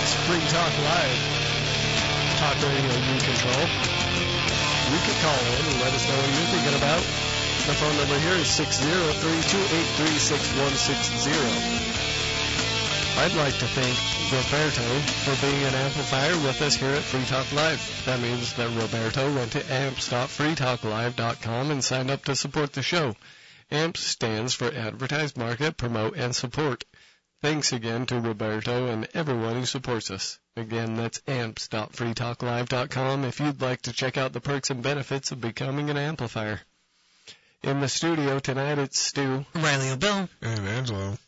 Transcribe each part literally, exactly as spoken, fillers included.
It's Free Talk Live. Talk radio you control. You can call in and let us know what you're thinking about. The phone number here is six zero three two eight three six one six zero. I'd like to thank Roberto for being an amplifier with us here at Free Talk Live. That means that Roberto went to amps dot free talk live dot com and signed up to support the show. AMPS stands for Advertise, Market, Promote, and Support. Thanks again to Roberto and everyone who supports us. Again, that's amps dot free talk live dot com if you'd like to check out the perks and benefits of becoming an amplifier. In the studio tonight, it's Stu, Riley O'Bill, and Angelo.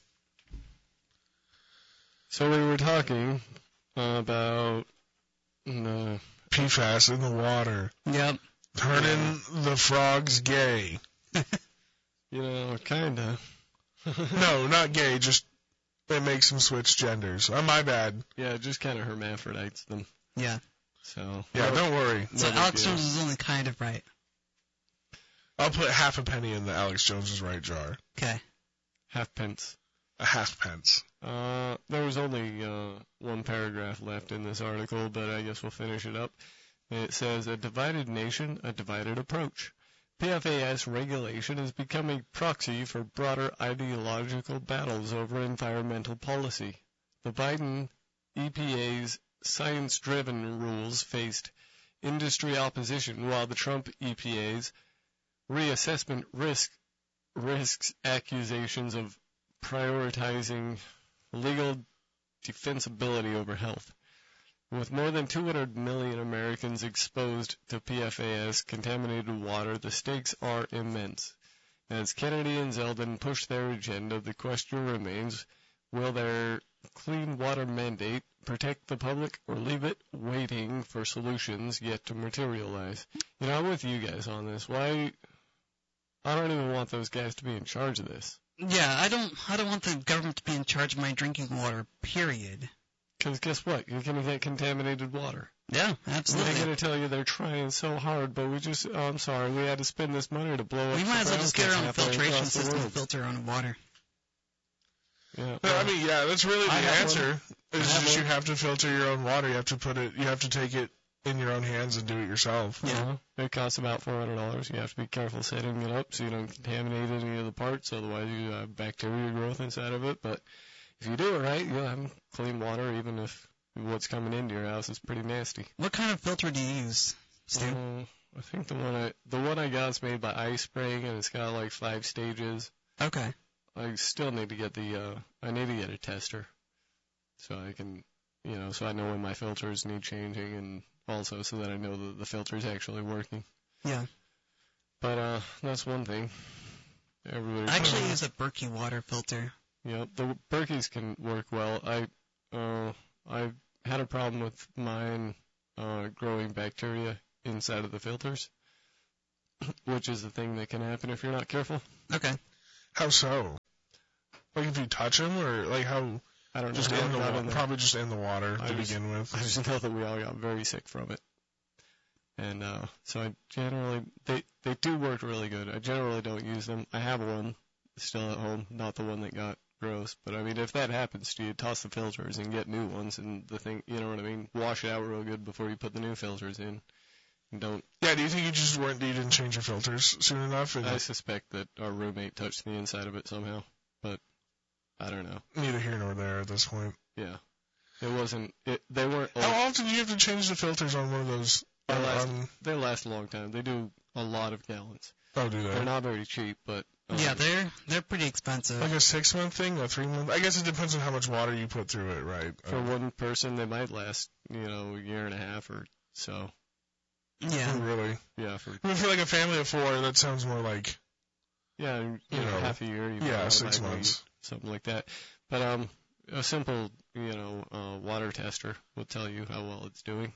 So we were talking uh, about uh, P FAS in the water. Yep. Turning yeah. the frogs gay. You know, kinda. No, not gay, just it makes them switch genders. Oh, my bad. Yeah, it just kind of hermaphrodites them. Yeah. So. Yeah, don't worry. So Alex Jones is only kind of right. I'll put half a penny in the Alex Jones is right jar. Okay. Half pence. A half pence. Uh, there was only uh, one paragraph left in this article, but I guess we'll finish it up. It says, a divided nation, a divided approach. P F A S regulation is becoming proxy for broader ideological battles over environmental policy. The Biden E P A's science-driven rules faced industry opposition, while the Trump E P A's reassessment risk risks accusations of prioritizing legal defensibility over health. With more than two hundred million Americans exposed to P F A S contaminated water, the stakes are immense. As Kennedy and Zeldin push their agenda, the question remains, will their clean water mandate protect the public or leave it waiting for solutions yet to materialize? You know, I'm with you guys on this. Why? I don't even want those guys to be in charge of this. Yeah, I don't I don't want the government to be in charge of my drinking water, period. Because guess what? You're going to get contaminated water. Yeah, absolutely. They're going to tell you they're trying so hard, but we just, oh, I'm sorry, we had to spend this money to blow up We the might as well just get our own halfway filtration across the system world. and filter our own water. Yeah, No, well, I mean, yeah, that's really the I have answer. one. I Is have just one. you have to filter your own water. You have to put it. You have to take it in your own hands and do it yourself. Yeah. uh-huh. It costs about four hundred dollars. You have to be careful setting it up so you don't contaminate any of the parts, otherwise you have bacteria growth inside of it. But if you do it right, you'll have clean water, even if what's coming into your house is pretty nasty. What kind of filter do you use, Stu? Uh, I think the one I the one I got is made by iSpring, and it's got like five stages. Okay. I still need to get the uh, I need to get a tester, so I can, you know, so I know when my filters need changing, and also so that I know that the filter is actually working. Yeah. But uh, that's one thing. Everybody. I actually use a Berkey water filter. Yeah, the Berkeys can work well. I uh, I had a problem with mine uh, growing bacteria inside of the filters, which is the thing that can happen if you're not careful. Okay. How so? Like if you touch them, or like how? I don't know. Just how in the it got water. in there. Probably just in the water I to just- begin with. I just know that we all got very sick from it. And uh, so I generally, they, they do work really good. I generally don't use them. I have one still at home, not the one that got gross. But I mean, if that happens to you, toss the filters and get new ones. And the thing, you know what I mean? Wash it out real good before you put the new filters in. And don't, Yeah. Do you think you just weren't? You didn't change your filters soon enough? And I suspect that our roommate touched the inside of it somehow. But I don't know. neither here nor there at this point. Yeah. It wasn't, it, they weren't, How often do you have to change the filters on one of those? they On, last, on, they last a long time. They do a lot of gallons. oh, do They're they? not very cheap, but um, Yeah, they're they're pretty expensive. Like a six month thing, a three month. I guess it depends on how much water you put through it, right? for Uh, one person they might last, you know, a year and a half or so. Yeah. oh, really? Yeah, for I mean, for like a family of four, that sounds more like yeah, you You know, know, half a year. You yeah, probably six might months. need something like that. But um, a simple, you know, uh, water tester will tell you how well it's doing.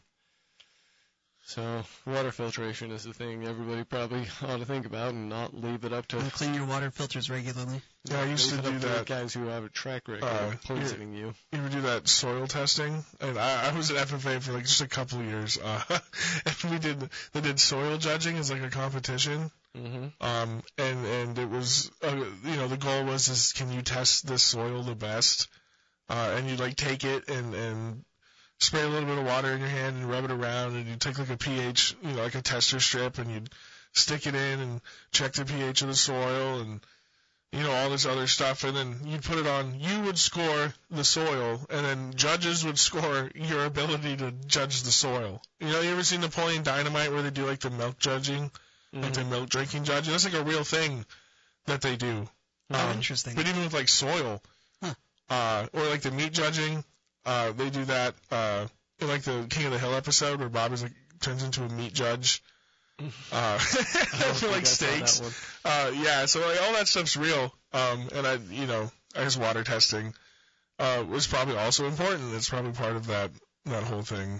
So water filtration is the thing everybody probably ought to think about and not leave it up to. And clean your water filters regularly. Yeah, I used leave to it up do the that. guys who have a track record Uh, of poisoning you. You ever do that soil testing? And I, I was at F F A for like just a couple of years, uh, and we did they did soil judging as like a competition. Mm-hmm. Um, and and it was uh, you know the goal was is can you test this soil the best? Uh, and you like take it and and spray a little bit of water in your hand and rub it around, and you take like a pH, you know, like a tester strip, and you'd stick it in and check the pH of the soil and, you know, all this other stuff, and then you'd put it on. You would score the soil, and then judges would score your ability to judge the soil. You know, you ever seen Napoleon Dynamite where they do like the milk judging, mm-hmm. like the milk drinking judging? That's like a real thing that they do. Oh, um, interesting. But even with like soil, huh. uh, or like the meat judging, uh, they do that. Uh, in like the King of the Hill episode where Bobby's like turns into a meat judge. Uh, for like steaks. Uh, yeah, so like all that stuff's real. Um, and I, you know, I guess water testing, uh, was probably also important. It's probably part of that, that whole thing.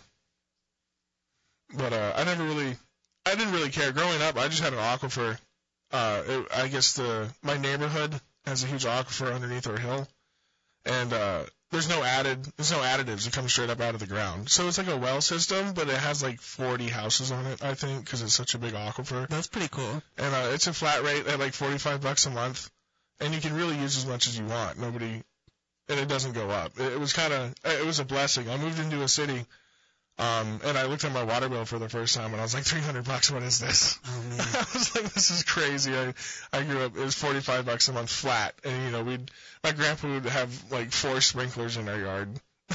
But, uh, I never really, I didn't really care. Growing up, I just had an aquifer. Uh, it, I guess the, my neighborhood has a huge aquifer underneath our hill. And, uh, there's no added, there's no additives. It comes straight up out of the ground. So it's like a well system, but it has like forty houses on it, I think, because it's such a big aquifer. That's pretty cool. And uh, it's a flat rate at like forty-five bucks a month, and you can really use as much as you want. Nobody, and it doesn't go up. It, it was kind of, it was a blessing. I moved into a city, um, and I looked at my water bill for the first time, and I was like, three hundred bucks. What is this? Oh man. I was like, this is crazy. I, I grew up. It was forty-five bucks a month flat, and you know, we'd, my grandpa would have like four sprinklers in our yard.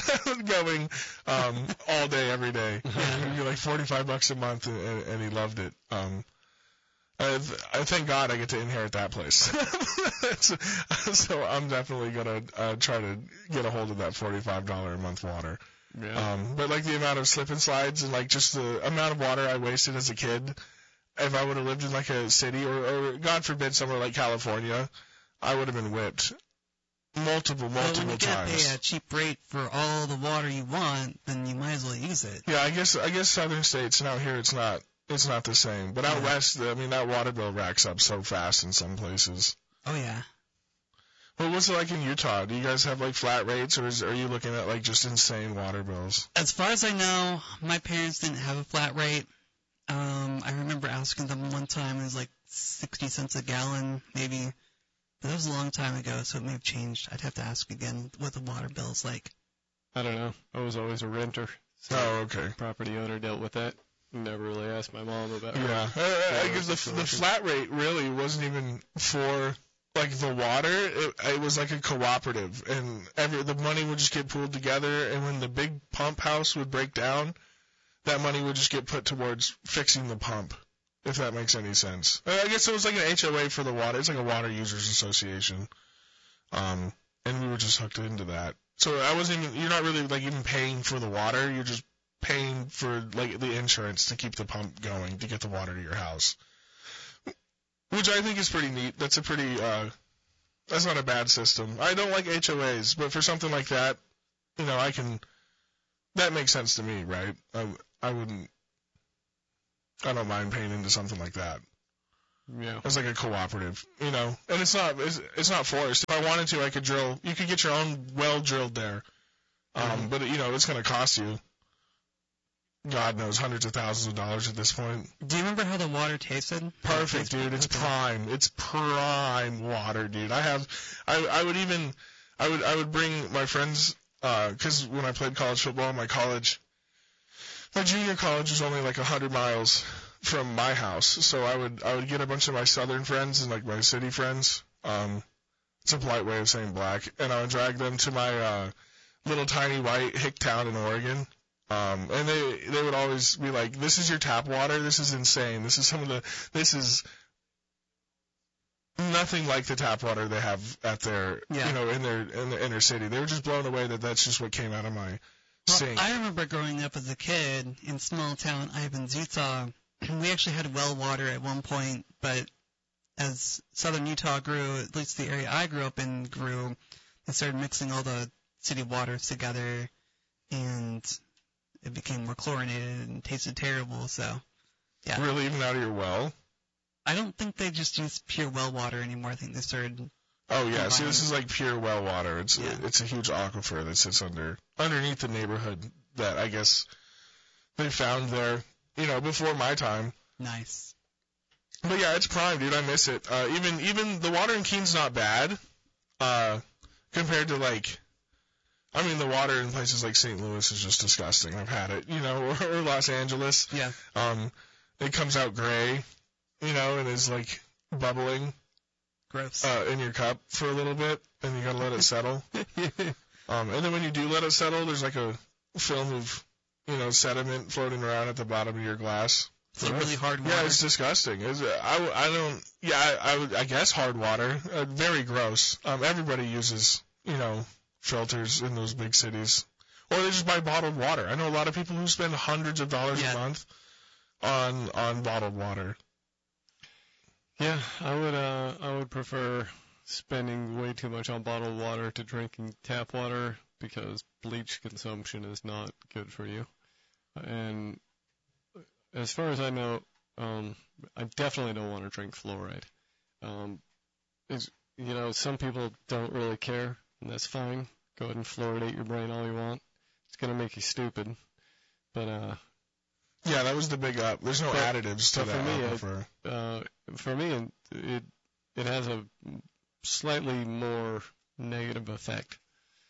going um all day every day. It'd be like forty-five bucks a month, and, and he loved it. um I, I thank God I get to inherit that place. so, so I'm definitely gonna uh, try to get a hold of that forty-five dollars a month water. Yeah. Um but like the amount of slip and slides and like just the amount of water I wasted as a kid, if I would have lived in like a city or, or God forbid somewhere like California, I would have been whipped multiple, multiple well, when you times. get pay a cheap rate for all the water you want, then you might as well use it. Yeah, I guess I guess southern states, and out here it's not it's not the same. But out yeah. west, I mean, that water bill racks up so fast in some places. Oh yeah. Well, what's it like in Utah? Do you guys have like flat rates, or is, are you looking at like just insane water bills? As far as I know, my parents didn't have a flat rate. Um, I remember asking them one time, it was like sixty cents a gallon, maybe. But that was a long time ago, so it may have changed. I'd have to ask again what the water bill is like. I don't know. I was always a renter. So Oh, okay. property owner dealt with that. Never really asked my mom about it. Yeah, I, I guess the the flat rate really wasn't even for like the water. It, it was like a cooperative, and every the money would just get pooled together. And when the big pump house would break down, that money would just get put towards fixing the pump. If that makes any sense. I guess it was like an H O A for the water. It's like a water users association. Um, and we were just hooked into that. So I wasn't even, you're not really like even paying for the water. You're just paying for like the insurance to keep the pump going to get the water to your house. Which I think is pretty neat. That's a pretty, uh, that's not a bad system. I don't like H O As, but for something like that, you know, I can, that makes sense to me, right? I, I wouldn't, I don't mind paying into something like that. Yeah. It's like a cooperative, you know, and it's not it's, it's not forced. If I wanted to, I could drill. You could get your own well drilled there, um, mm-hmm. but you know it's going to cost you, God knows, hundreds of thousands of dollars at this point. Do you remember how the water tasted? Perfect, dude. It's prime. It's prime water, dude. I have, I I would even, I would I would bring my friends, uh, because when I played college football in my college. My junior college was only like a hundred miles from my house, so I would I would get a bunch of my southern friends and like my city friends. Um, it's a polite way of saying black, and I would drag them to my uh, little tiny white hick town in Oregon. Um, and they they would always be like, "This is your tap water. This is insane. This is some of the this is nothing like the tap water they have at their yeah. you know in their in their inner city." They were just blown away that that's just what came out of my. Well, I remember growing up as a kid in small town Ivins, Utah. We actually had well water at one point, but as southern Utah grew, at least the area I grew up in grew, they started mixing all the city waters together, and it became more chlorinated and tasted terrible. So, yeah. Really, even out of your well? I don't think they just use pure well water anymore. I think they started. Oh yeah, see, this is like pure well water. It's yeah. it's a huge aquifer that sits under underneath the neighborhood that I guess they found there, you know, before my time. Nice. But yeah, it's prime, dude. I miss it. Uh, even even the water in Keene's not bad, uh, compared to like I mean, the water in places like Saint Louis is just disgusting. I've had it, you know, or, or Los Angeles. Yeah. Um, it comes out gray, you know, and is like bubbling. Gross. Uh, in your cup for a little bit, and you gotta let it settle. um, and then when you do let it settle, there's like a film of, you know, sediment floating around at the bottom of your glass. It's like really hard water. Yeah, it's disgusting. It's, I, I don't, yeah, I, I, would, I guess hard water. Uh, very gross. Um, everybody uses, you know, filters in those big cities. Or they just buy bottled water. I know a lot of people who spend hundreds of dollars yeah. a month on, on bottled water. Yeah, I would, uh, I would prefer spending way too much on bottled water to drinking tap water because bleach consumption is not good for you. And as far as I know, um, I definitely don't want to drink fluoride. Um, it's, you know, some people don't really care, and that's fine. Go ahead and fluoridate your brain all you want. It's going to make you stupid. But, uh, yeah, that was the big up. There's no but, additives to but that. For me, aquifer. it, uh, for me, it it has a slightly more negative effect.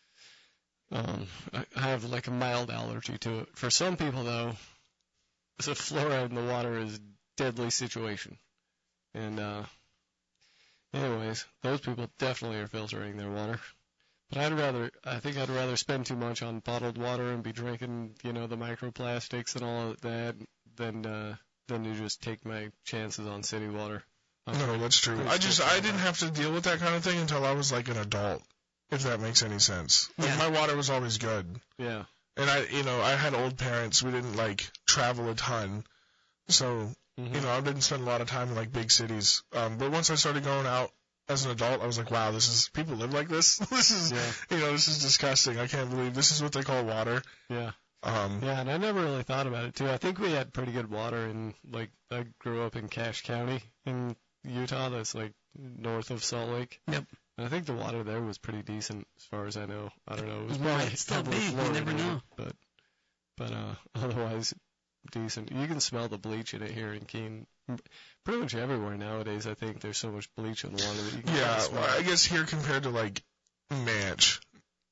Um, I have like a mild allergy to it. For some people, though, the fluoride in the water is a deadly situation. And, uh, anyways, those people definitely are filtering their water. But I'd rather, I think I'd rather spend too much on bottled water and be drinking, you know, the microplastics and all of that than, uh, than to just take my chances on city water. I'm No, that's true. I just, I didn't have to deal with that kind of thing until I was like an adult, if that makes any sense. Like, Yeah. my water was always good. Yeah. And I, you know, I had old parents. We didn't like travel a ton. So, Mm-hmm. you know, I didn't spend a lot of time in like big cities. Um, but once I started going out as an adult, I was like, wow, this is, people live like this? This is, Yeah. you know, this is disgusting. I can't believe this is what they call water. Yeah. Um, Yeah, and I never really thought about it, too. I think we had pretty good water in, like, I grew up in Cache County in Utah. That's, like, north of Salt Lake. Yep. And I think the water there was pretty decent, as far as I know. I don't know. It was It probably might still heavily be. You never fluoridated, know. But, but, uh, otherwise, decent. You can smell the bleach in it here in Keene. Pretty much everywhere nowadays, I think there's so much bleach in the water that you can yeah, smell well, I it. guess here compared to like Manch,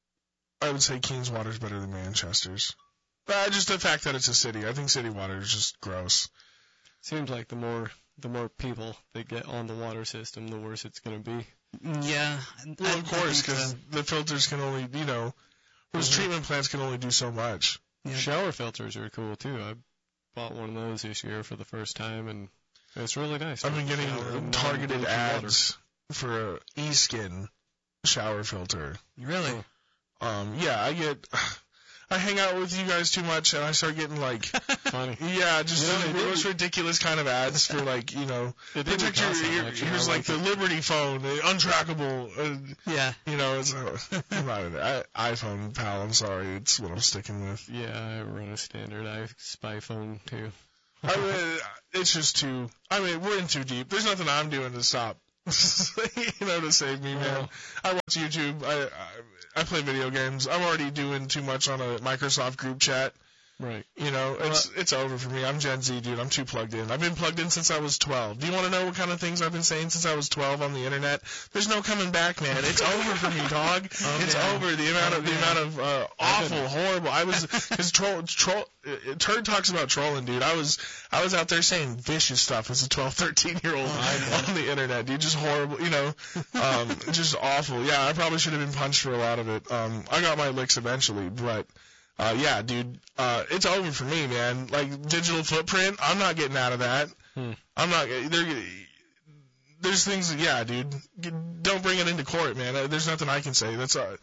I would say Keene's water is better than Manchester's. Uh, just the fact that it's a city. I think city water is just gross. Seems like the more the more people that get on the water system, the worse it's going to be. Yeah. Well, I- of I course, think because so. the filters can only, you know, those Mhm. treatment plants can only do so much. Yeah. Shower filters are cool too. I bought one of those this year for the first time, and it's really nice. I've been getting Shower in targeted non-bleachy ads for a eSkin shower filter. Really? Um, yeah, I get, I hang out with you guys too much, and I start getting like, water. Funny. yeah, just You know, the they most didn't- ridiculous kind of ads for like, you know, It didn't protect your, cost that your much, here's and I like the liked it. Liberty phone, uh, untrackable. Uh, Yeah. you know, it's, uh, I'm not an I, iPhone pal. I'm sorry, it's what I'm sticking with. Yeah, I run a standard I spy phone too. I mean, it's just too. I mean, we're in too deep. There's nothing I'm doing to stop. you know, to save me, man. Well. I watch YouTube. I, I I play video games. I'm already doing too much on a Microsoft group chat. Right. You know, it's it's over for me. I'm Gen Z, dude. I'm too plugged in. I've been plugged in since I was twelve. Do you want to know what kind of things I've been saying since I was twelve on the internet? There's no coming back, man. It's over for me, dog. Oh, it's yeah. over. The amount of the yeah. amount of uh, awful, horrible. I was because troll troll. Uh, Turd talks about trolling, dude. I was I was out there saying vicious stuff as a twelve, thirteen year old on the internet, dude. Just horrible, you know, um, just awful. Yeah, I probably should have been punched for a lot of it. Um, I got my licks eventually, but. Uh, yeah, dude, uh, it's over for me, man. Like, digital footprint, I'm not getting out of that. Hmm. I'm not, there, there's things, yeah, dude, don't bring it into court, man. Uh, There's nothing I can say. That's, uh,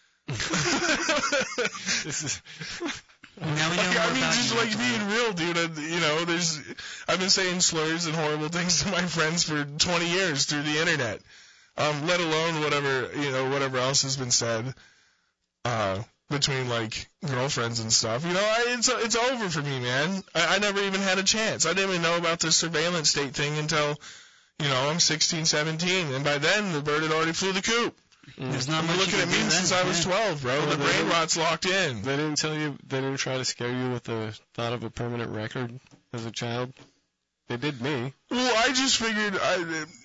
This is Now we know like, more I mean, about just you. like being real, dude. Uh, you know, there's, I've been saying slurs and horrible things to my friends for twenty years through the internet. Um, let alone whatever, you know, whatever else has been said, uh, between like girlfriends and stuff. You know, I, it's it's over for me, man. I, I never even had a chance. I didn't even know about the surveillance state thing until, you know, I'm sixteen, seventeen, and by then the bird had already flew the coop. There's not I've much been you looking at can me do then. since I was Yeah. twelve, bro. Well, The they brain didn't- rot's locked in. They didn't tell you. They didn't try to scare you with the thought of a permanent record as a child. They did me. Well, I just figured, I,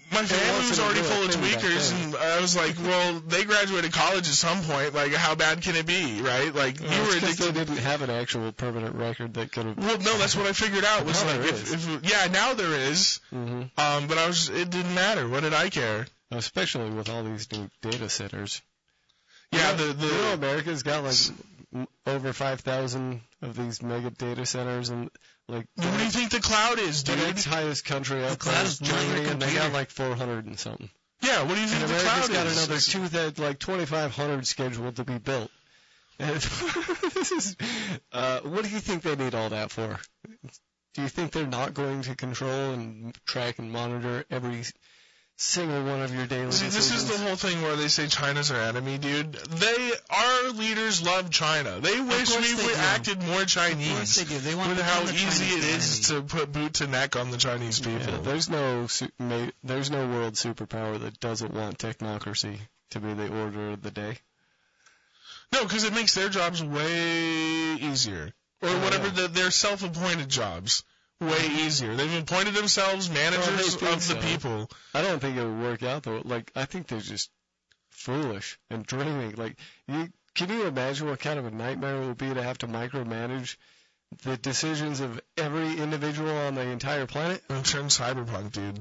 my family was already full of tweakers, back and I was like, well, they graduated college at some point. Like, how bad can it be, right? Like, well, you were because addicted. they didn't have an actual permanent record that could have. Well, no, that's what I figured out. Was Now like, there if, is. if yeah, now there is. Mm-hmm. Um, but I was, it didn't matter. What did I care? Especially with all these new data centers. Yeah, you know, the the. You know, America's got like m- over five thousand of these mega data centers, and like. What do you think the cloud is, The dude? next highest country up cloud there is is not your Germany, and they got computer. like four hundred and something. Yeah, what do you think And the America's cloud got is? another two that like twenty-five hundred scheduled to be built. And this is, uh, what do you think they need all that for? Do you think they're not going to control and track and monitor every single one of your daily See, decisions? this is the whole thing where they say China's our enemy, dude. They, our leaders love China. They wish course we they would do. acted more Of course Chinese. they do. They want With to how become the easy it Chinese is enemy. to put boot to neck on the Chinese people. Yeah, there's no su- ma- there's no world superpower that doesn't want technocracy to be the order of the day. No, because it makes their jobs way easier. Or Oh, whatever, yeah. the, their self-appointed jobs. Way easier. They've appointed themselves managers Well, they think of the so. people. I don't think it would work out though. Like I think they're just foolish and dreaming. Like you can you imagine what kind of a nightmare it would be to have to micromanage the decisions of every individual on the entire planet? I'm turning cyberpunk, dude.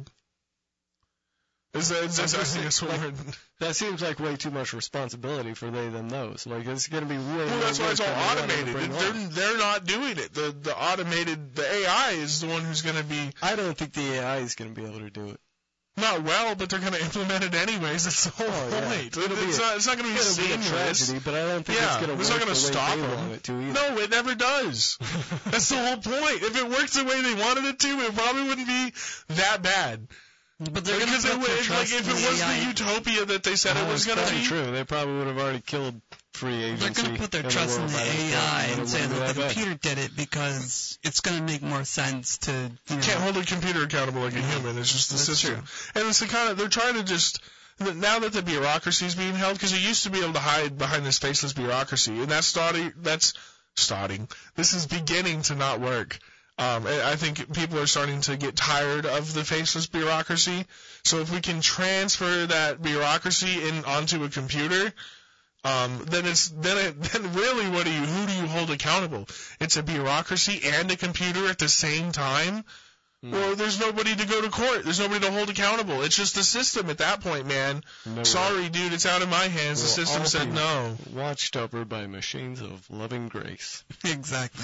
Is that, is that, I think that's what Like- we're... That seems like way too much responsibility for they than those. Like it's going to be way Well, more that's why work it's all than they wanted to automated. bring They're, on. they're not doing it. The the automated, the A I is the one who's going to be I don't think the A I is going to be able to do it. not well, but they're going to implement it anyways. That's the whole Oh, yeah. point. It'll be It's a- not, it's not going to be It'll be a seamless. tragedy, but I don't think Yeah, it's going to it's work not gonna the way stop they them. want it to either. No, it never does. That's the whole point. If it worked the way they wanted it to, it probably wouldn't be that bad. But they're going Because to it, put would- their like trust if in it the was A I. the utopia that they said it Oh, was it's going to probably be, true. They probably would have already killed free agency. They're going to put their in trust the in world the by this point, A I and and it say wouldn't be that the that bad. computer did it because it's going to make more sense to, you know. can't hold a computer accountable like a human. It's just the That's system. And it's the kind of, they're trying to just, now that the bureaucracy is being held, because you used to be able to hide behind this faceless bureaucracy, and that's starting, that's starting. This is beginning to not work. Um, and I think people are starting to get tired of the faceless bureaucracy. So if we can transfer that bureaucracy in onto a computer, um, then it's then it, then really what do you who do you hold accountable? It's a bureaucracy and a computer at the same time. Hmm. Well, there's nobody to go to court. There's nobody to hold accountable. It's just the system at that point, man. No way. Sorry, dude, it's out of my hands. The We'll system all said be no. Watched over by machines of loving grace. Exactly.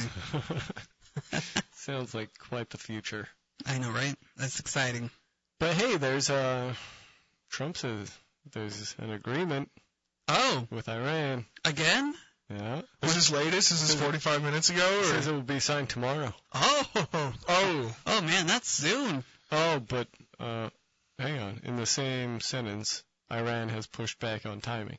Sounds like quite the future. I know, right? That's exciting. But hey, there's uh, Trump says there's an agreement Oh, with Iran. again? Yeah. Is this latest? Is this forty-five minutes ago? It Or? says it will be signed tomorrow. Oh, Oh, oh man, that's soon. Oh, but uh, hang on. In the same sentence, Iran has pushed back on timing.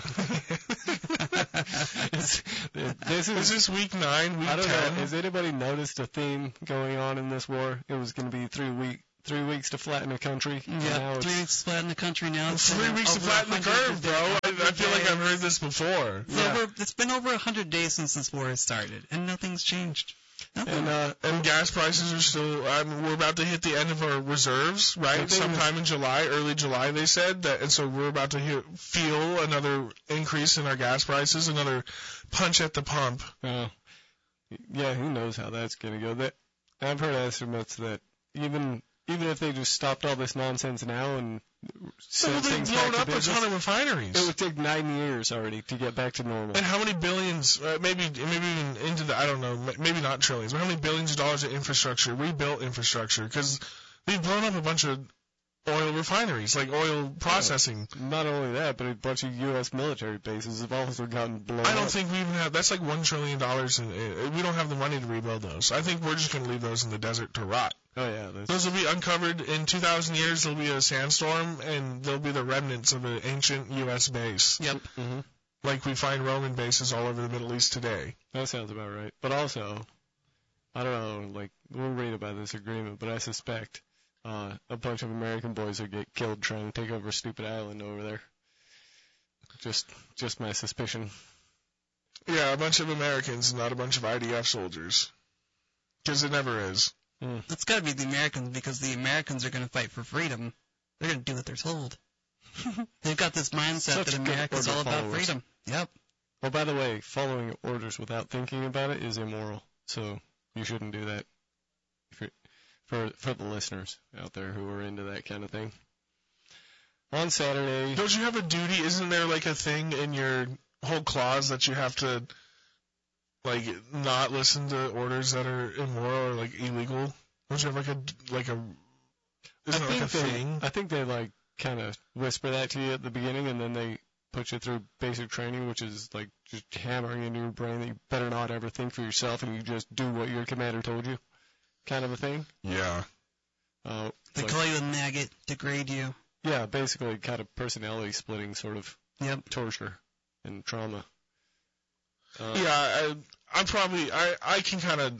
It's- this is is. this week nine, week I don't ten? know. Has anybody noticed a theme going on in this war? It was going to be three week, three weeks to flatten a country. and now Yeah, it's- three weeks flat in the country now. It's Three been weeks to over flatten the one hundred curve, bro. I, I feel like I've heard this before. It's, Yeah. over, it's been over a hundred days since this war has started, and nothing's changed. Nothing. And uh, And gas prices are still. I mean, we're about to hit the end of our reserves, right? Maybe. Sometime in July, early July, they said that, and so we're about to hear, feel another increase in our gas prices, another punch at the pump. uh, yeah, who knows how that's going to go? That I've heard estimates that even even if they just stopped all this nonsense now and So sent they've things blown back to up a business, ton of refineries. it would take nine years already to get back to normal. And how many billions, uh, maybe maybe even into the, I don't know, m- maybe not trillions, but how many billions of dollars of infrastructure, rebuilt infrastructure, because they've blown up a bunch of oil refineries, like oil processing. Not only that, but a bunch of U S military bases have also gotten blown I don't up. think we even have, that's like one trillion dollars, and uh, we don't have the money to rebuild those. I think we're just going to leave those in the desert to rot. Oh yeah, that's, Those will be uncovered in two thousand years. There'll be a sandstorm, and there'll be the remnants of an ancient U S base. Yep. hmm Like we find Roman bases all over the Middle East today. that sounds about right. But also, I don't know, like we'll read about this agreement, but I suspect uh, a bunch of American boys will get killed trying to take over a stupid island over there. Just, just my suspicion. Yeah, a bunch of Americans, not a bunch of I D F soldiers. Because it never is. It's got to be the Americans because the Americans are going to fight for freedom. they're going to do what they're told. They've got this mindset Such that America's all about followers. freedom. Yep. Well, by the way, following orders without thinking about it is immoral, so you shouldn't do that. For for, for the listeners out there who are into that kind of thing. On Saturday, don't you have a duty? Isn't there like a thing in your whole clause that you have to like not listen to orders that are immoral or like illegal? Don't you have like a like a isn't I it like a think they, thing? I think they like kind of whisper that to you at the beginning, and then they put you through basic training, which is like just hammering into your brain that you better not ever think for yourself, and you just do what your commander told you, kind of a thing. Yeah. Uh, They like, call you a maggot, degrade you. yeah, basically kind of personality splitting sort of Yep. torture and trauma. Uh, Yeah, I, I'm probably I I can kind of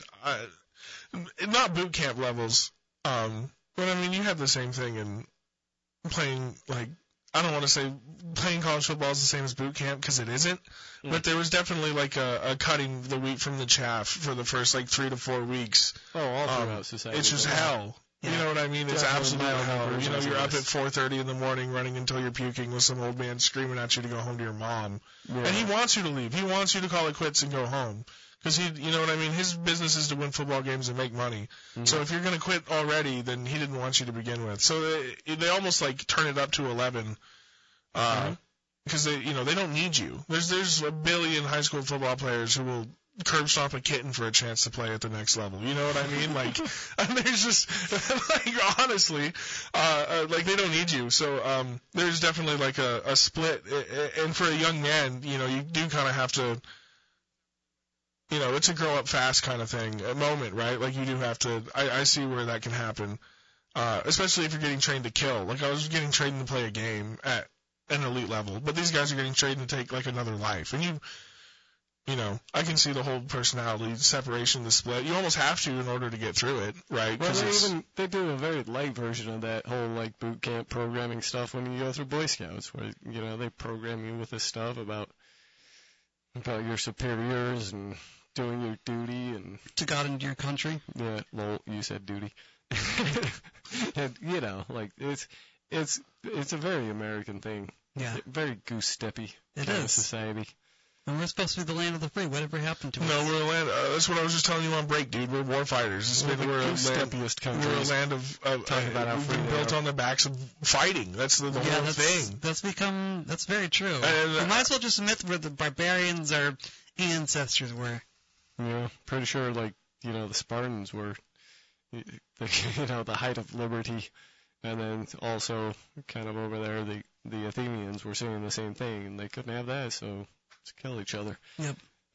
not boot camp levels, um, but I mean you have the same thing in playing like I don't want to say playing college football is the same as boot camp because it isn't, Mm. but there was definitely like a, a cutting the wheat from the chaff for the first like three to four weeks. Oh, all throughout Um, society. It's just but- hell. You Yeah. know what I mean? It's Definitely absolute mild hell. You know, versions you're of up this. at four thirty in the morning running until you're puking with some old man screaming at you to go home to your mom. Yeah. And he wants you to leave. He wants you to call it quits and go home. Because he, you know what I mean? His business is to win football games and make money. Mhm. So if you're going to quit already, then he didn't want you to begin with. So they, they almost like turn it up to eleven. Uh, Mhm. because they, you know, they don't need you. There's, there's a billion high school football players who will curb stomp a kitten for a chance to play at the next level. You know what I mean? Like, and there's just, like, honestly, uh, uh, like, they don't need you. So, um, there's definitely, like, a, a split. And for a young man, you know, you do kind of have to, you know, it's a grow up fast kind of thing, a moment, right? Like, you do have to, I, I see where that can happen. Uh, especially if you're getting trained to kill. Like, I was getting trained to play a game at an elite level, but these guys are getting trained to take, like, another life. And you, You know, I can see the whole personality separation, the split. You almost have to in order to get through it, right? Well, 'Cause they it's, even they do a very light version of that whole like boot camp programming stuff when you go through Boy Scouts, where you know they program you with this stuff about about your superiors and doing your duty and To God and your country. yeah, lol, you said duty, and you know, like it's it's it's a very American thing, Yeah, very goose steppy it kind of is. society. And we're supposed to be the land of the free. Whatever happened to us? no, we're a land. Uh, that's what I was just telling you on break, dude. We're war fighters. It's We're been the we're a goose land. steppiest We're a countries. land of. of Talk uh, about how we've free been they built are. on the backs of fighting. That's the, the yeah, whole that's, thing. that's become, that's very true. And, uh, we might as well just admit where the barbarians, our ancestors were. Yeah, pretty sure like you know the Spartans were, you know, the height of liberty, and then also kind of over there the the Athenians were saying the same thing, and they couldn't have that, so let's kill each other. Yep.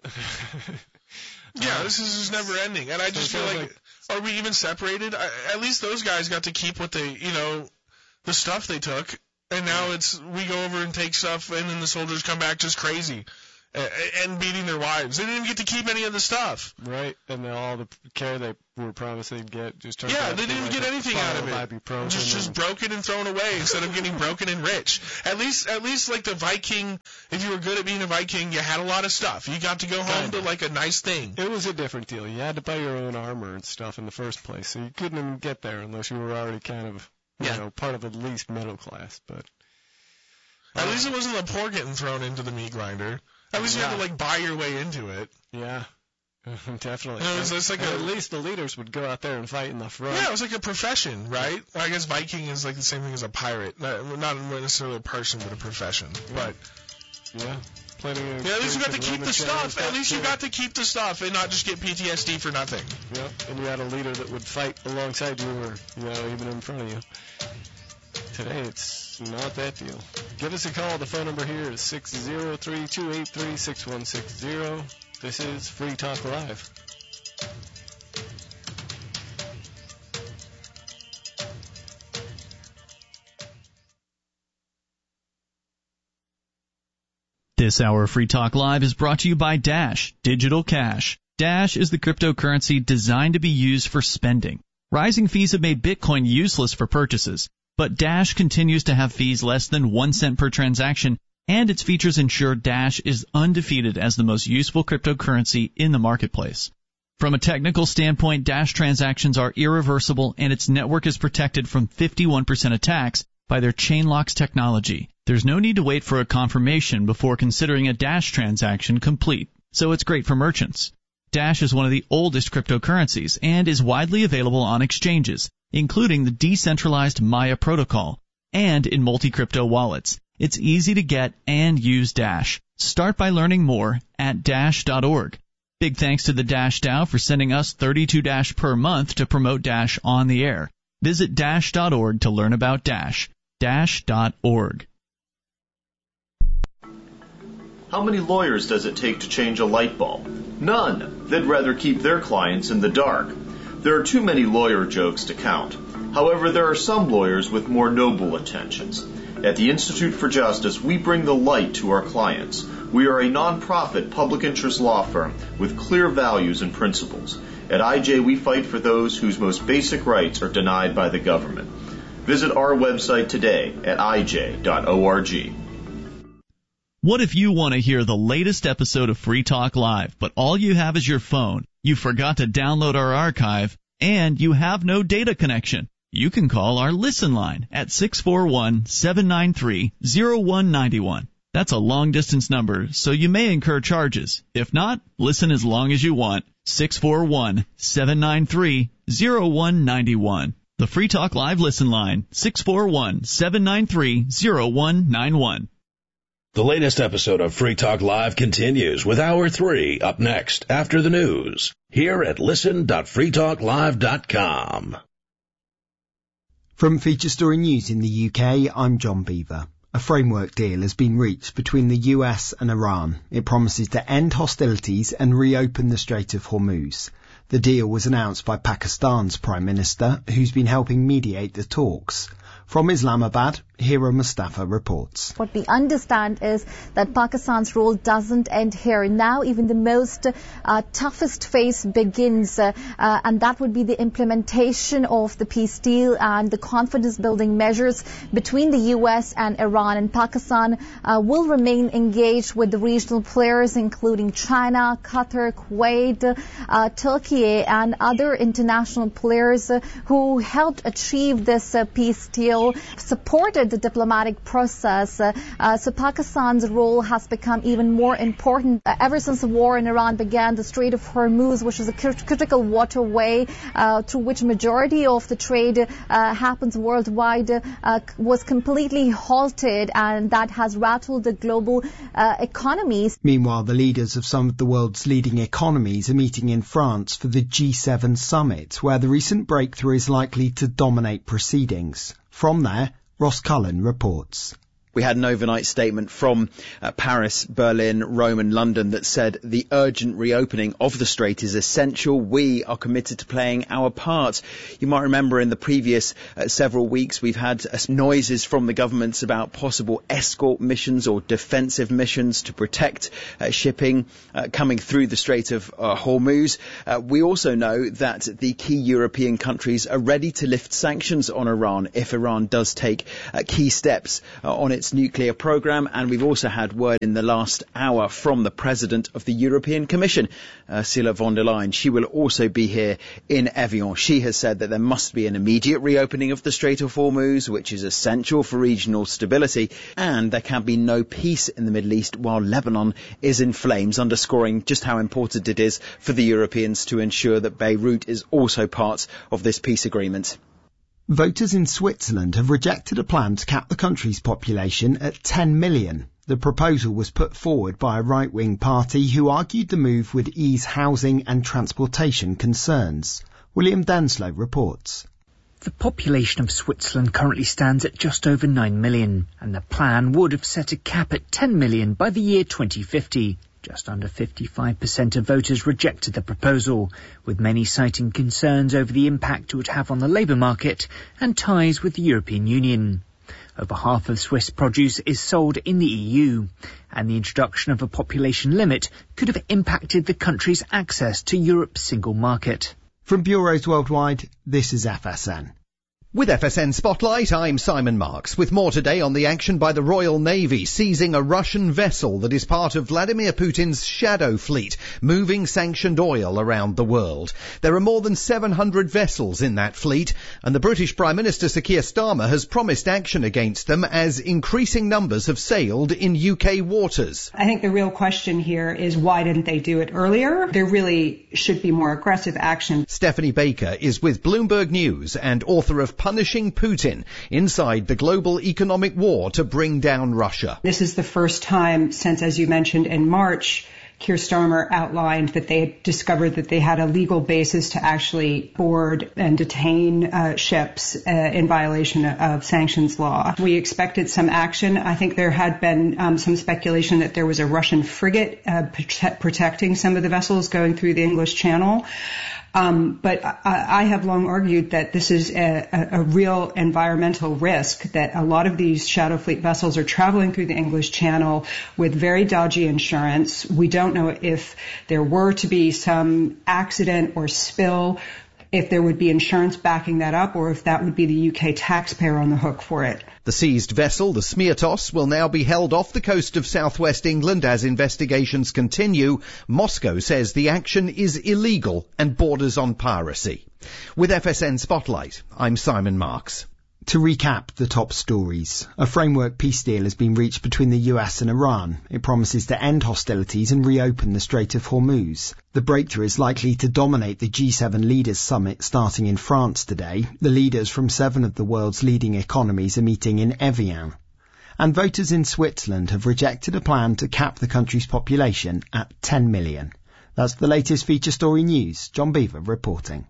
Yeah, this is just never ending. And I So just it feel sounds like, are we even separated? I, at least those guys got to keep what they, you know, the stuff they took. And now it's, we go over and take stuff, and then the soldiers come back just crazy. And, and beating their wives. They didn't even get to keep any of the stuff. Right, and then all the care they were promised they'd get just turned Yeah, out they to be didn't like get a anything out of bottle it. ibuprofen Just just and- broken and thrown away instead of getting broken and rich. At least at least like the Viking, if you were good at being a Viking, you had a lot of stuff. You got to go home Kinda. to like a nice thing. It was a different deal. You had to buy your own armor and stuff in the first place, so you couldn't even get there unless you were already kind of, you Yeah. know, part of at least middle class. But At least it wasn't the poor getting thrown into the meat grinder. At least you had to Yeah. like buy your way into it. yeah, definitely. No, it's- it's like And a- at least the leaders would go out there and fight in the front. Yeah, it was like a profession, right? I guess Viking is like the same thing as a pirate. Not, not necessarily a person, but a profession. But Yeah, plenty of. yeah, at least you got to Greek keep and the Roman stuff. At least you too. got to keep the stuff and not just get P T S D for nothing. Yeah, and you had a leader that would fight alongside you, or you know, even in front of you. Today, it's not that deal. Give us a call. The phone number here is six zero three, two eight three, six one six zero. This is Free Talk Live. This hour of Free Talk Live is brought to you by Dash Digital Cash. Dash is the cryptocurrency designed to be used for spending. Rising fees have made Bitcoin useless for purchases, but Dash continues to have fees less than one cent per transaction, and its features ensure Dash is undefeated as the most useful cryptocurrency in the marketplace. From a technical standpoint, Dash transactions are irreversible, and its network is protected from fifty-one percent attacks by their Chainlocks technology. There's no need to wait for a confirmation before considering a Dash transaction complete, so it's great for merchants. Dash is one of the oldest cryptocurrencies and is widely available on exchanges, including the decentralized Maya protocol, and in multi-crypto wallets. It's easy to get and use Dash. Start by learning more at dash dot org. Big thanks to the Dash DAO for sending us thirty-two Dash per month to promote Dash on the air. Visit dash dot org to learn about Dash. dash dot org. How many lawyers does it take to change a light bulb? None. They'd rather keep their clients in the dark. There are too many lawyer jokes to count. However, there are some lawyers with more noble intentions. At the Institute for Justice, we bring the light to our clients. We are a non-profit public interest law firm with clear values and principles. At I J, we fight for those whose most basic rights are denied by the government. Visit our website today at I J dot org. What if you want to hear the latest episode of Free Talk Live, but all you have is your phone, you forgot to download our archive, and you have no data connection? You can call our Listen line at six four one, seven nine three, zero one nine one. That's a long-distance number, so you may incur charges. If not, listen as long as you want. six four one, seven nine three, zero one nine one. The Free Talk Live Listen line, six four one, seven nine three, zero one nine one. The latest episode of Free Talk Live continues with Hour three up next after the news here at listen dot free talk live dot com. From Feature Story News in the U K, I'm John Beaver. A framework deal has been reached between the U S and Iran. It promises to end hostilities and reopen the Strait of Hormuz. The deal was announced by Pakistan's Prime Minister, who's been helping mediate the talks. From Islamabad, Hira Mustafa reports. What we understand is that Pakistan's role doesn't end here. Now even the most uh, toughest phase begins, uh, uh, and that would be the implementation of the peace deal and the confidence-building measures between the U S and Iran. And Pakistan uh, will remain engaged with the regional players, including China, Qatar, Kuwait, uh, Turkey, and other international players uh, who helped achieve this uh, peace deal, supported the diplomatic process. Uh, uh, so Pakistan's role has become even more important. Uh, ever since the war in Iran began, the Strait of Hormuz, which is a crit- critical waterway uh, through which majority of the trade uh, happens worldwide, uh, was completely halted, and that has rattled the global uh, economies. Meanwhile, the leaders of some of the world's leading economies are meeting in France for the G seven summit, where the recent breakthrough is likely to dominate proceedings. From there, Ross Cullen reports. We had an overnight statement from uh, Paris, Berlin, Rome and London that said the urgent reopening of the Strait is essential. We are committed to playing our part. You might remember in the previous uh, several weeks we've had uh, noises from the governments about possible escort missions or defensive missions to protect uh, shipping uh, coming through the Strait of uh, Hormuz. Uh, we also know that the key European countries are ready to lift sanctions on Iran if Iran does take uh, key steps uh, on its its nuclear programme, and we've also had word in the last hour from the President of the European Commission, Ursula von der Leyen. She will also be here in Evian. She has said that there must be an immediate reopening of the Strait of Hormuz, which is essential for regional stability, and there can be no peace in the Middle East while Lebanon is in flames, underscoring just how important it is for the Europeans to ensure that Beirut is also part of this peace agreement. Voters in Switzerland have rejected a plan to cap the country's population at ten million. The proposal was put forward by a right-wing party who argued the move would ease housing and transportation concerns. William Denslow reports. The population of Switzerland currently stands at just over nine million, and the plan would have set a cap at ten million by the year twenty fifty. Just under fifty-five percent of voters rejected the proposal, with many citing concerns over the impact it would have on the labour market and ties with the European Union. Over half of Swiss produce is sold in the E U, and the introduction of a population limit could have impacted the country's access to Europe's single market. From bureaus worldwide, this is F S N. With F S N Spotlight, I'm Simon Marks, with more today on the action by the Royal Navy seizing a Russian vessel that is part of Vladimir Putin's shadow fleet, moving sanctioned oil around the world. There are more than seven hundred vessels in that fleet, and the British Prime Minister Sir Keir Starmer has promised action against them as increasing numbers have sailed in U K waters. I think the real question here is why didn't they do it earlier? There really should be more aggressive action. Stephanie Baker is with Bloomberg News and author of Punishing Putin, Inside the Global Economic War to Bring Down Russia. This is the first time since, as you mentioned, in March, Keir Starmer outlined that they had discovered that they had a legal basis to actually board and detain uh, ships uh, in violation of sanctions law. We expected some action. I think there had been um, some speculation that there was a Russian frigate uh, prote- protecting some of the vessels going through the English Channel. Um, but I, I have long argued that this is a, a, a real environmental risk, that a lot of these shadow fleet vessels are traveling through the English Channel with very dodgy insurance. We don't know if there were to be some accident or spill, if there would be insurance backing that up, or if that would be the U K taxpayer on the hook for it. The seized vessel, the Smirtos, will now be held off the coast of southwest England as investigations continue. Moscow says the action is illegal and borders on piracy. With F S N Spotlight, I'm Simon Marks. To recap the top stories, a framework peace deal has been reached between the U S and Iran. It promises to end hostilities and reopen the Strait of Hormuz. The breakthrough is likely to dominate the G seven Leaders Summit starting in France today. The leaders from seven of the world's leading economies are meeting in Evian. And voters in Switzerland have rejected a plan to cap the country's population at ten million. That's the latest feature story news. John Beaver reporting.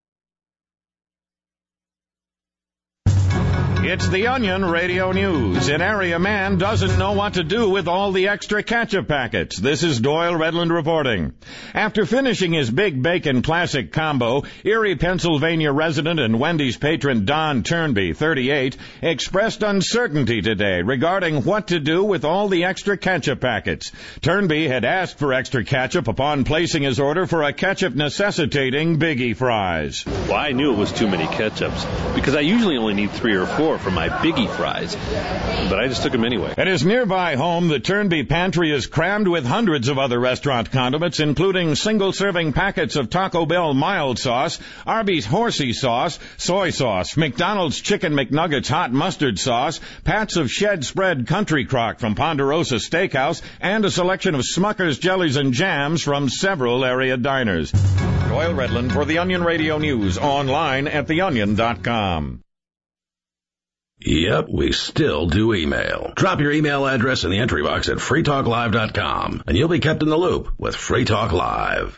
It's the Onion Radio News. An area man doesn't know what to do with all the extra ketchup packets. This is Doyle Redland reporting. After finishing his Big Bacon Classic combo, Erie, Pennsylvania resident and Wendy's patron Don Turnby, thirty-eight, expressed uncertainty today regarding what to do with all the extra ketchup packets. Turnby had asked for extra ketchup upon placing his order for a ketchup-necessitating Biggie fries. Well, I knew it was too many ketchups because I usually only need three or four for my Biggie fries, but I just took them anyway. At his nearby home, the Turnby pantry is crammed with hundreds of other restaurant condiments, including single-serving packets of Taco Bell mild sauce, Arby's horsey sauce, soy sauce, McDonald's Chicken McNuggets hot mustard sauce, pats of shed spread country crock from Ponderosa Steakhouse, and a selection of Smucker's jellies and jams from several area diners. Doyle Redland for the Onion Radio News, online at the onion dot com. Yep, we still do email. Drop your email address in the entry box at free talk live dot com, and you'll be kept in the loop with Free Talk Live.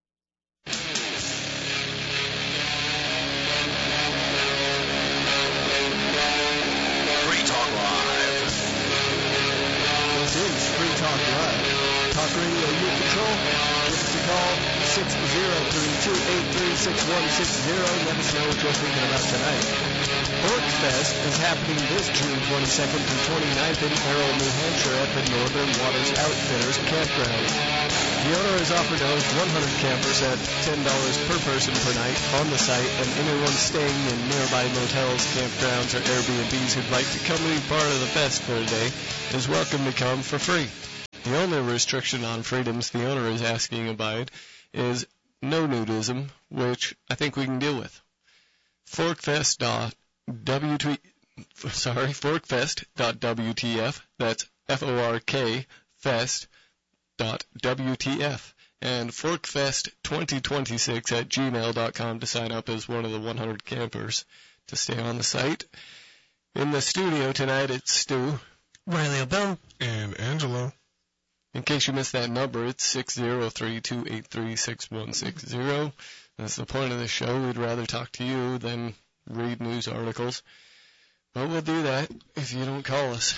Free Talk Live. This is Free Talk Live. Talk radio your control. Give us a call, six zero three, two eight three, six one six zero. Let us know what you're thinking about tonight. Porkfest is happening this June twenty-second through twenty-ninth in Carroll, New Hampshire at the Northern Waters Outfitters Campground. The owner has offered to host one hundred campers at ten dollars per person per night on the site, and anyone staying in nearby motels, campgrounds, or Airbnbs who'd like to come and be part of the fest for a day is welcome to come for free. The only restriction on freedoms the owner is asking about is no nudism, which I think we can deal with. Forkfest dot W T sorry, forkfest dot W T F, that's F O R K fest dot W T F, and forkfest twenty twenty-six at gmail dot com to sign up as one of the one hundred campers to stay on the site. In the studio tonight, it's Stu, Riley O'Bell, and Angelo. In case you missed that number, it's six zero three, two eight three, six one six zero. That's the point of the show. We'd rather talk to you than read news articles, but we'll do that if you don't call us.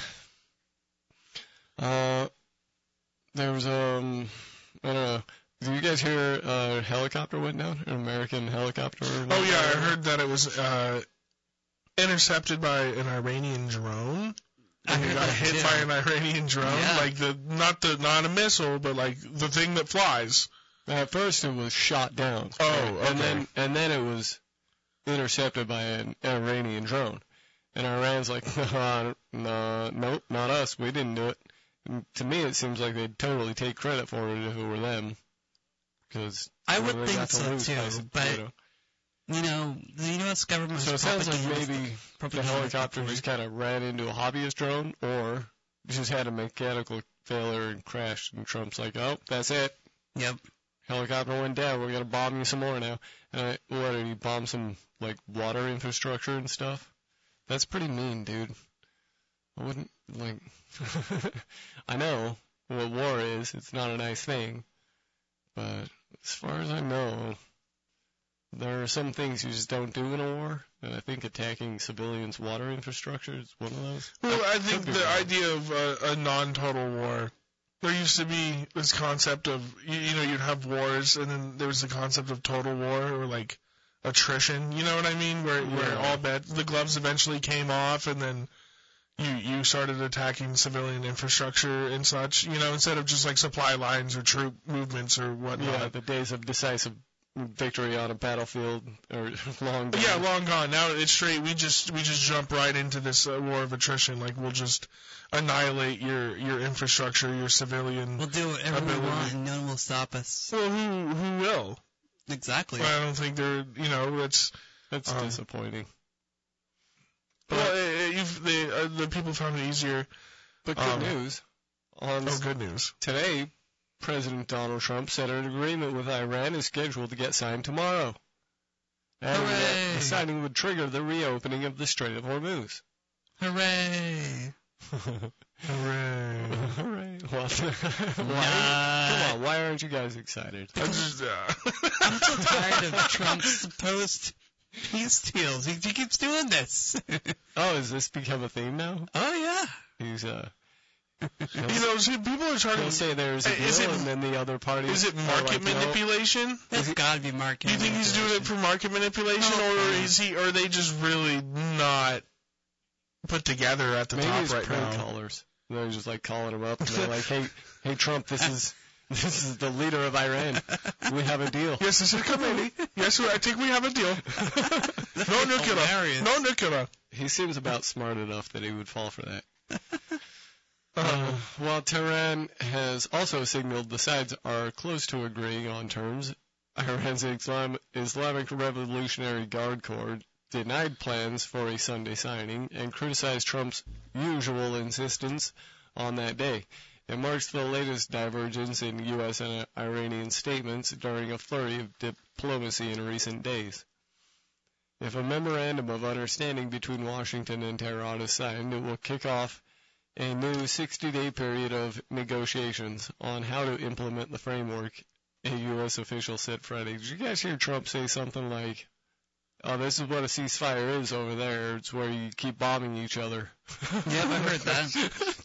Uh, there was, um, I don't know, did you guys hear a helicopter went down? An American helicopter? Oh, yeah, I heard that it was uh, intercepted by an Iranian drone. And it got hit by an Iranian drone, yeah. like the not the not a missile, but like the thing that flies. At first, it was shot down. Oh, okay. and then and then it was intercepted by an Iranian drone. And Iran's like, no, no, nope, not us. We didn't do it. And to me, it seems like they'd totally take credit for it if it were them. Because I would think so too, but you know, you know, the U S government. So it sounds like maybe the helicopter just kind of ran into a hobbyist drone, or just had a mechanical failure and crashed. And Trump's like, oh, that's it. Yep. Helicopter went down. We're gonna bomb you some more now. And I, what? Did he bomb some like water infrastructure and stuff? That's pretty mean, dude. I wouldn't like. I know what war is. It's not a nice thing, but as far as I know, there are some things you just don't do in a war, and I think attacking civilians' water infrastructure is one of those. Well, I, I think the wrong. idea of a, a non-total war, there used to be this concept of, you, you know, you'd have wars, and then there was the concept of total war, or like attrition, you know what I mean? Where, yeah. where all bet, the gloves eventually came off, and then you, you started attacking civilian infrastructure and such, you know, instead of just like supply lines or troop movements or whatnot. Yeah, the days of decisive victory on a battlefield are long gone. Yeah, long gone. Now it's straight. We just we just jump right into this uh, war of attrition. Like we'll just annihilate your your infrastructure, your civilian. We'll do whatever ability. we want, and no one will stop us. Well, who who will? Exactly. Well, I don't think they're. You know, it's that's um, disappointing. But well, it, it, you've, the uh, the people found it easier. But good um, news. On oh, good news. Today, President Donald Trump said an agreement with Iran is scheduled to get signed tomorrow. And Hooray! The signing would trigger the reopening of the Strait of Hormuz. Hooray! Hooray! Hooray! Well, why, come on, why aren't you guys excited? I'm just, uh... I'm so tired of Trump's supposed peace deals. He, he keeps doing this. Oh, has this become a theme now? Oh yeah. He's uh. You know, see, people are trying to say there's a deal, is it, and then the other party. Is it market like, manipulation? No, that's got to be market. You think he's doing it for market manipulation, oh, or is he? Or are they just really not put together at the Maybe top it's right prank now? Callers. They're just like calling him up. And they're like, "Hey, hey, Trump, this is this is the leader of Iran. We have a deal." Yes, this is a committee. Yes, I think we have a deal. No nuclear. No nuclear. He seems about smart enough that he would fall for that. Uh, while Tehran has also signaled the sides are close to agreeing on terms, Iran's Islam- Islamic Revolutionary Guard Corps denied plans for a Sunday signing and criticized Trump's usual insistence on that day. It marks the latest divergence in U S and Iranian statements during a flurry of diplomacy in recent days. If a memorandum of understanding between Washington and Tehran is signed, it will kick off a new sixty-day period of negotiations on how to implement the framework, a U S official said Friday. Did you guys hear Trump say something like, oh, this is what a ceasefire is over there. It's where you keep bombing each other. Yeah, I heard that.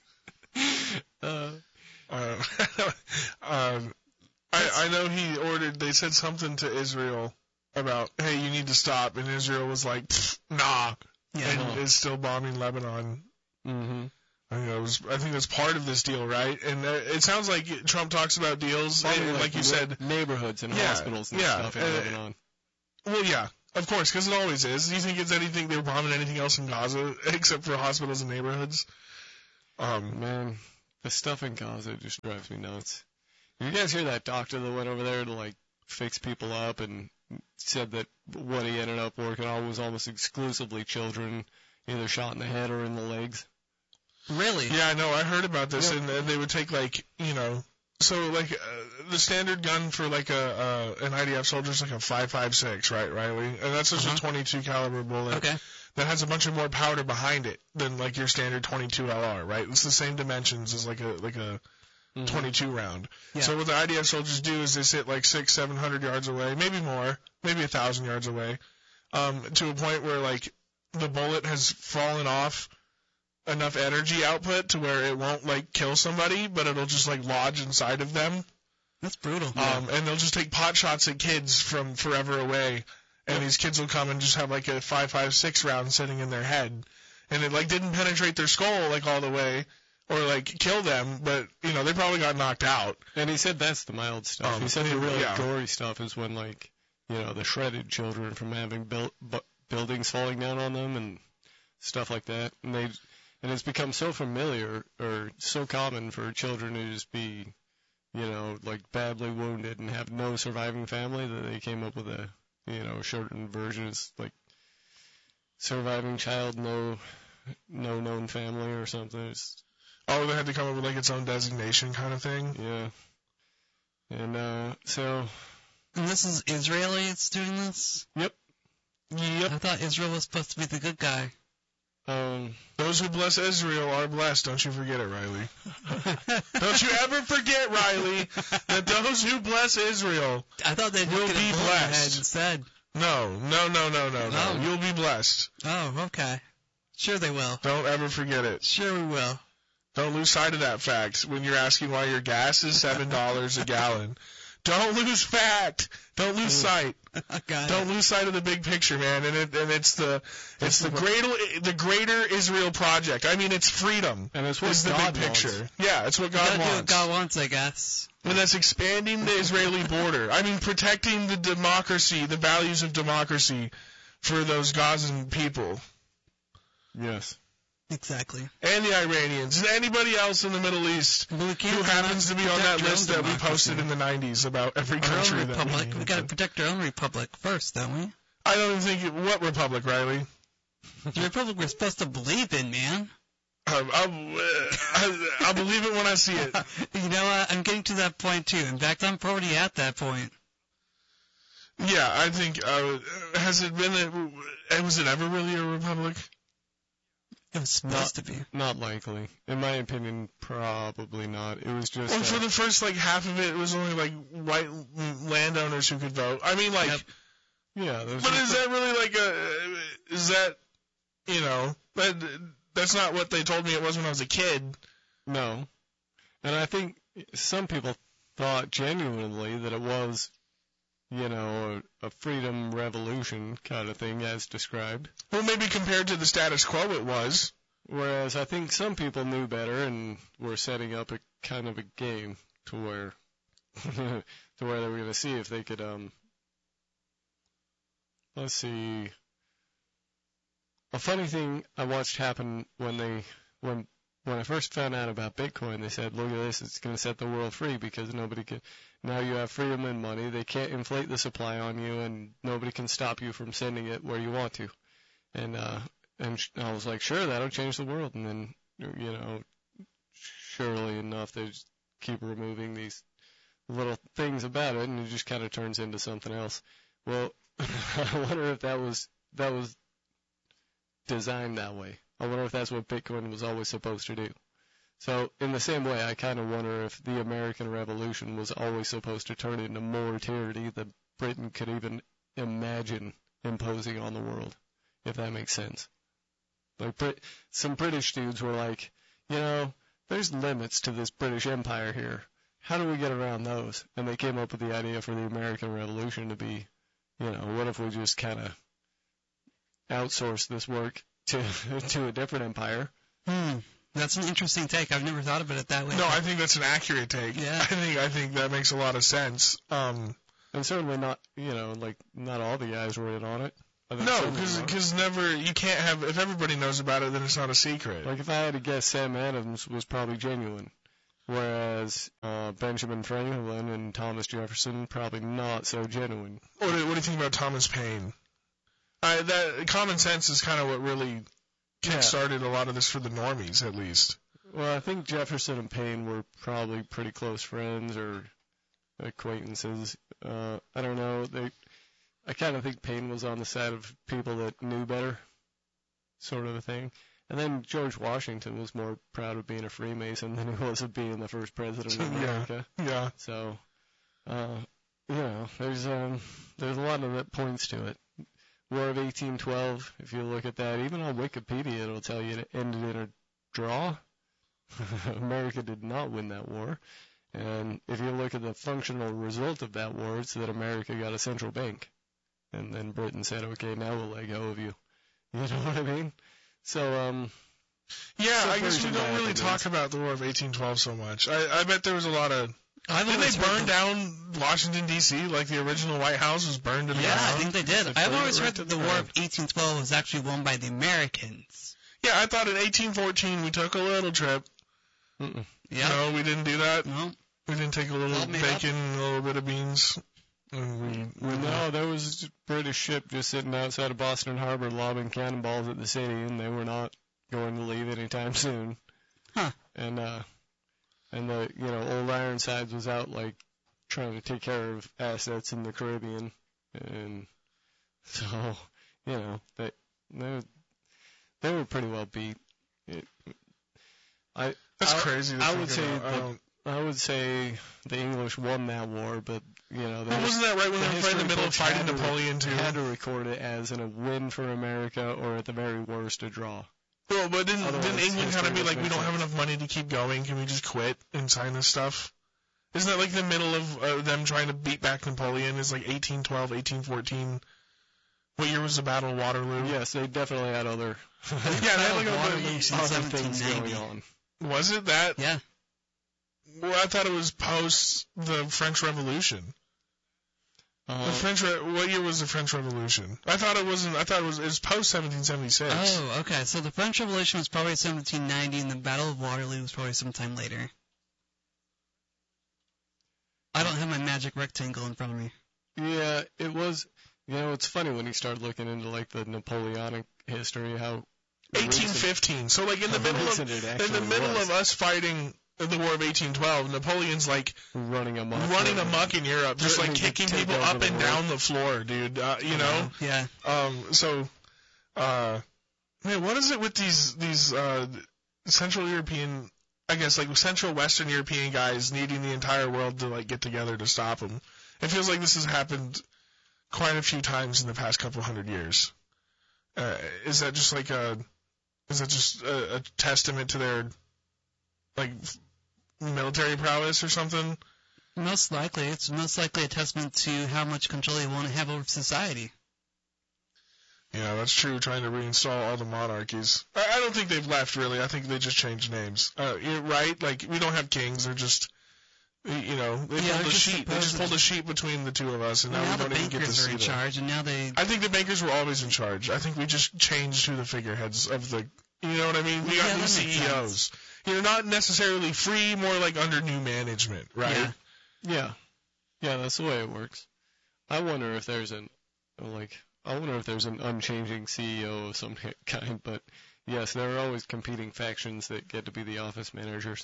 uh, uh, um, I, I know he ordered, they said something to Israel about, hey, you need to stop. And Israel was like, nah. Yeah, and no. is still bombing Lebanon. Mm-hmm. I think that was. I think that's part of this deal, right? And uh, it sounds like Trump talks about deals, and, like, like you said, neighborhoods and yeah, hospitals and yeah, stuff in uh, Lebanon. Well, yeah, of course, because it always is. Do you think it's anything they're bombing anything else in Gaza except for hospitals and neighborhoods? Um, man, the stuff in Gaza just drives me nuts. Did you guys hear that doctor that went over there to like fix people up and said that what he ended up working on was almost exclusively children, either shot in the head or in the legs? Really? Yeah, no, I heard about this, yeah. and, and they would take like, you know, so like uh, the standard gun for like a uh, an I D F soldier is like a five five six, right, Riley? And that's just uh-huh. a twenty-two caliber bullet. Okay. That has a bunch of more powder behind it than like your standard twenty-two L R, right? It's the same dimensions as like a like a mm-hmm. twenty-two round. Yeah. So what the I D F soldiers do is they sit like six, seven hundred yards away, maybe more, maybe a thousand yards away, um, to a point where like the bullet has fallen off enough energy output to where it won't like kill somebody, but it'll just like lodge inside of them. That's brutal. Um, and they'll just take pot shots at kids from forever away, and these kids will come and just have like a five five six round sitting in their head, and it like didn't penetrate their skull like all the way, or like kill them, but you know they probably got knocked out. And he said that's the mild stuff. Um, he said the really yeah. gory stuff is when like you know, the shredded children from having built bu- buildings falling down on them and stuff like that. And they, and it's become so familiar or so common for children to just be, you know, like badly wounded and have no surviving family that they came up with a, you know, shortened version. It's like surviving child, no, no known family or something. It's, oh, they had to come up with like its own designation kind of thing. Yeah. And uh, so. And this is Israelis doing this? Yep. Yep. I thought Israel was supposed to be the good guy. Um, those who bless Israel are blessed. Don't you forget it, Riley. Don't you ever forget, Riley, that those who bless Israel I thought they'd will look at be a blessed. Instead. No, no, no, no, no, no. Oh. You'll be blessed. Oh, okay. Sure they will. Don't ever forget it. Sure we will. Don't lose sight of that fact when you're asking why your gas is seven dollars a gallon. Don't lose fact. Don't lose sight. Don't lose sight of the big picture, man. And it, and it's the it's the greater the greater Israel project. I mean, it's freedom. And it's what is the God big picture. wants. Yeah, it's what God Gotta wants. do what God wants, I guess. And that's expanding the Israeli border. I mean, protecting the democracy, the values of democracy for those Gazan people. Yes. Exactly. And the Iranians, and anybody else in the Middle East who happens to be on that list that we posted in the nineties about every country. Our own that republic. we, We gotta protect our own republic first, don't we? I don't even think, what republic, Riley? The republic we're supposed to believe in, man. I'll, I'll, uh, I'll believe it when I see it. You know what? I'm getting to that point too. In fact, I'm already at that point. Yeah, I think, uh, has it been, a, was it ever really a republic? It was supposed not, to be. Not likely. In my opinion, probably not. It was just. Well, uh, for the first like half of it, it was only like white landowners who could vote. I mean, like. Yep. Yeah. But is that really like a? Is that, you know, that that's not what they told me it was when I was a kid. No. And I think some people thought genuinely that it was, you know, a, a freedom revolution kind of thing as described. Well, maybe compared to the status quo it was. Whereas I think some people knew better and were setting up a kind of a game to where to where they were going to see if they could, um, let's see. A funny thing I watched happen when they, when, when I first found out about Bitcoin, they said, look at this, it's going to set the world free because nobody can, now you have freedom and money, they can't inflate the supply on you and nobody can stop you from sending it where you want to. And, uh, and I was like, sure, that'll change the world. And then, you know, surely enough, they just keep removing these little things about it and it just kind of turns into something else. Well, I wonder if that was, that was designed that way. I wonder if that's what Bitcoin was always supposed to do. So in the same way, I kind of wonder if the American Revolution was always supposed to turn into more tyranny than Britain could even imagine imposing on the world, if that makes sense. Like Brit- some British dudes were like, you know, there's limits to this British Empire here. How do we get around those? And they came up with the idea for the American Revolution to be, you know, what if we just kind of outsource this work to to a different empire? Hmm. That's an interesting take. I've never thought of it that way. No, I think that's an accurate take. Yeah. I think I think that makes a lot of sense. Um, and certainly not, you know, like not all the guys were in on it. No, because never you can't have if everybody knows about it, then it's not a secret. Like if I had to guess, Sam Adams was probably genuine, whereas uh, Benjamin Franklin and Thomas Jefferson probably not so genuine. What do, what do you think about Thomas Paine? Uh, that common sense is kind of what really kick-started a lot of this for the normies, at least. Well, I think Jefferson and Paine were probably pretty close friends or acquaintances. Uh, I don't know. They, I kind of think Paine was on the side of people that knew better, sort of a thing. And then George Washington was more proud of being a Freemason than he was of being the first president of America. Yeah. yeah. So, uh, you know, there's um, there's a lot of that points to it. War of eighteen twelve, if you look at that, even on Wikipedia, it'll tell you it ended in a draw. America did not win that war. And if you look at the functional result of that war, it's that America got a central bank. And then Britain said, okay, now we'll let go of you. You know what I mean? So, um... Yeah, I guess we don't really talk about the War of eighteen twelve so much. I, I bet there was a lot of I've Didn't always they heard burn the- down Washington, D C? Like the original White House was burned to the Yeah, ground? I think they did. I've always heard that the War ground. of eighteen twelve was actually won by the Americans. Yeah, I thought in eighteen fourteen we took a little trip. Mm-mm. Yeah. No, we didn't do that. No. We didn't take a little All made bacon, a little bit of beans. And we, we No, there was a British ship just sitting outside of Boston Harbor lobbing cannonballs at the city, and they were not going to leave anytime soon. Huh. And, uh, and the, you know, Old Ironsides was out, like, trying to take care of assets in the Caribbean. And so, you know, they, they, were, they were pretty well beat. It, I, That's I, crazy to I think would say about. I the- don't- I would say the English won that war, but, you know... Well, wasn't that right when they were right in the middle of fighting Napoleon, too? They had to record it as in a win for America, or at the very worst, a draw. Well, but didn't, Otherwise, didn't England kind of be history like, we don't have enough money to keep going, can we just quit and sign this stuff? Isn't that like the middle of uh, them trying to beat back Napoleon? Is like eighteen twelve, eighteen fourteen. What year was the Battle of Waterloo? Yes, they definitely had other, yeah, they had like a Waterloo other, was other in things seventeen ninety. going on. Was it that? Yeah. Well, I thought it was post the French Revolution. Uh, The French. Re- what year was the French Revolution? I thought it wasn't. I thought it was. It was post seventeen seventy-six. Oh, okay. So the French Revolution was probably seventeen ninety, and the Battle of Waterloo was probably sometime later. I don't have my magic rectangle in front of me. Yeah, it was... You know, it's funny when you start looking into, like, the Napoleonic history, how... eighteen fifteen. So like in the how middle of recent it in actually the middle was. of us fighting the War of eighteen twelve, Napoleon's like running amok, running amok in Europe, just like Threatening to kicking take people over up the and world. down the floor, dude. Uh, you know. Yeah. Um. So, uh, man, what is it with these these uh Central European, I guess like Central Western European guys needing the entire world to like get together to stop them? It feels like this has happened quite a few times in the past couple hundred years. Uh, is that just like a is that just a, a testament to their like military prowess or something? Most likely. It's most likely a testament to how much control they want to have over society. Yeah, that's true. Trying to reinstall all the monarchies. I, I don't think they've left really. I think they just changed names. Uh, you're right. Like we don't have kings. They're just, you know, they Yeah, pulled they're a just sheet. They just supposed- pulled a sheet between the two of us, and Well, now, now we the don't even get to bankers see are in them. charge, and now they... I think the bankers were always in charge. I think we just changed who the figureheads of the. You know what I mean? We Yeah, got that new makes C E Os. sense. You know, not necessarily free, more like under new management, right? Yeah. Yeah. Yeah, that's the way it works. I wonder if there's an, like, I wonder if there's an unchanging C E O of some kind, but yes, there are always competing factions that get to be the office managers.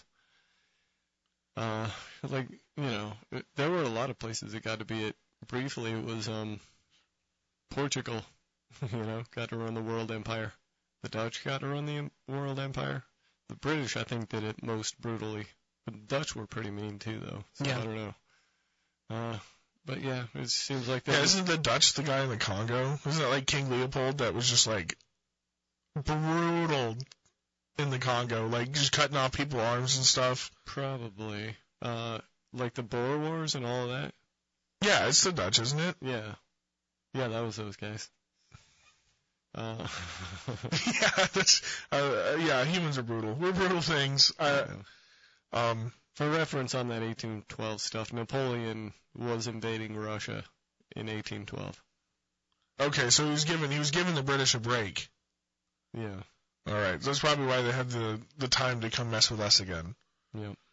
Uh, like, you know, there were a lot of places that got to be it. Briefly, it was, um, Portugal, you know, got to run the world empire. The Dutch got to run the em- world empire. The British, I think, did it most brutally. The Dutch were pretty mean too, though. So Yeah. I don't know. Uh, but yeah, it seems like that. Yeah, was- isn't the Dutch the guy in the Congo? Isn't that like King Leopold that was just like brutal in the Congo, like just cutting off people's arms and stuff? Probably. Uh, like the Boer Wars and all of that. Yeah, it's the Dutch, isn't it? Yeah. Yeah, that was those guys. Uh, yeah, that's, uh, yeah, humans are brutal. We're brutal things. Uh, um, For reference on that eighteen twelve stuff, Napoleon was invading Russia in eighteen twelve. okay, so he was giving he was giving the British a break. Yeah. All right, so that's probably why they had the the time to come mess with us again. Yep.